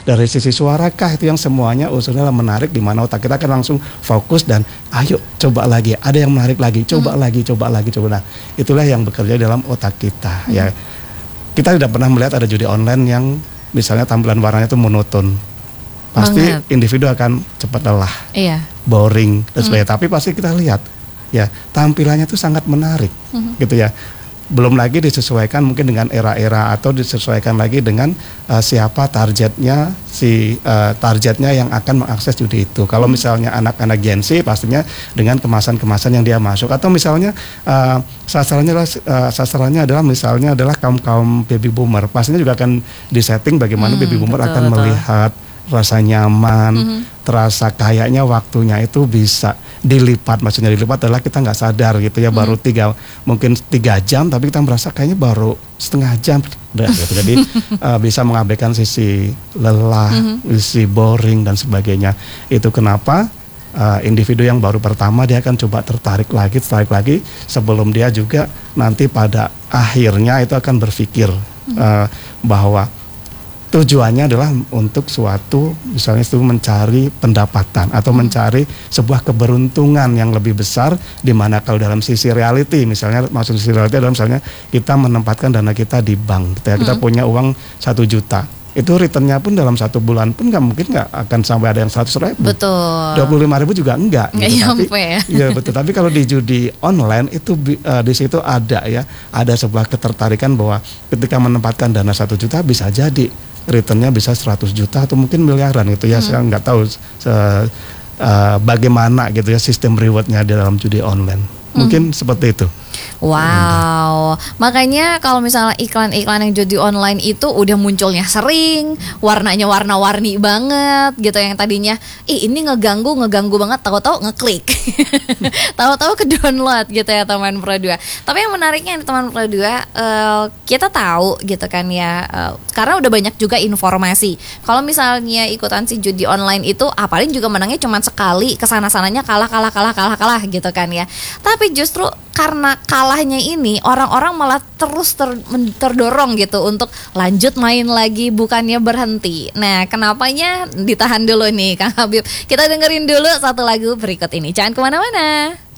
dari sisi suarakah, itu yang semuanya unsurnya menarik, di mana otak kita akan langsung fokus dan ayo coba lagi, ada yang menarik lagi, coba lagi. Nah, itulah yang bekerja dalam otak kita. Ya, kita tidak pernah melihat ada judi online yang misalnya tampilan warnanya itu monoton. Pasti individu akan cepat lelah, boring dan sebagainya. Tapi pasti kita lihat, ya tampilannya itu sangat menarik, gitu ya. Belum lagi disesuaikan mungkin dengan era-era atau disesuaikan lagi dengan siapa targetnya targetnya yang akan mengakses judi itu. Kalau misalnya anak-anak Gen Z, pastinya dengan kemasan-kemasan yang dia masuk. Atau misalnya sasarannya adalah misalnya adalah kaum baby boomer, pastinya juga akan disetting bagaimana baby boomer akan melihat, rasa nyaman, terasa kayaknya waktunya itu bisa dilipat. Maksudnya dilipat adalah kita nggak sadar gitu ya, baru 3 jam, tapi kita merasa kayaknya baru setengah jam gitu. Jadi bisa mengabaikan sisi lelah, sisi boring dan sebagainya. Itu kenapa individu yang baru pertama dia akan coba tertarik lagi sebelum dia juga nanti pada akhirnya itu akan berpikir bahwa tujuannya adalah untuk suatu, misalnya itu mencari pendapatan atau mencari sebuah keberuntungan yang lebih besar, di mana kalau dalam sisi reality, misalnya maksud sisi reality adalah misalnya kita menempatkan dana kita di bank, kita punya uang 1 juta. Itu returnnya pun dalam 1 bulan pun nggak akan sampai ada yang 100.000. Betul. 25.000 juga enggak. Gitu. Nyampe ya. Iya betul. Tapi kalau di judi online itu di situ ada sebuah ketertarikan bahwa ketika menempatkan dana 1 juta bisa jadi returnnya bisa 100 juta atau mungkin miliaran gitu ya. Saya nggak tahu bagaimana gitu ya sistem rewardnya di dalam judi online. Mungkin seperti itu. Wow, makanya kalau misalnya iklan-iklan yang judi online itu udah munculnya sering, warnanya warna-warni banget gitu, yang tadinya ini ngeganggu banget, tahu-tahu ngeklik, tahu-tahu ke download gitu ya teman Pro 2. Tapi yang menariknya teman Pro 2, kita tahu gitu kan ya, karena udah banyak juga informasi. Kalau misalnya ikutan si judi online itu, paling juga menangnya cuma sekali, kesana-sananya kalah gitu kan ya. Tapi justru karena kalahnya ini, orang-orang malah terus terdorong gitu untuk lanjut main lagi, bukannya berhenti. Nah, kenapanya ditahan dulu nih Kang Habib. Kita dengerin dulu satu lagu berikut ini. Jangan kemana-mana.